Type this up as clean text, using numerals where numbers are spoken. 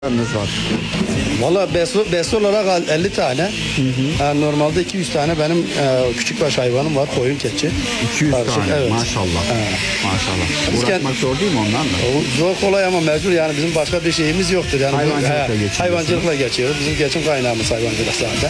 var. Valla besli olarak 50 tane. Yani normalde 200 tane benim küçükbaş hayvanım var. Koyun, keçi. 200 Karışık, tane. evet. Maşallah. Maşallah. Uğraşmak zor değil mi onlarla? O zor kolay ama mecbur, yani bizim başka bir şeyimiz yoktur. Yani Hayvancılıkla geçiriyorsunuz. hayvancılıkla geçiyoruz. Bizim geçim kaynağımız hayvancılık zaten.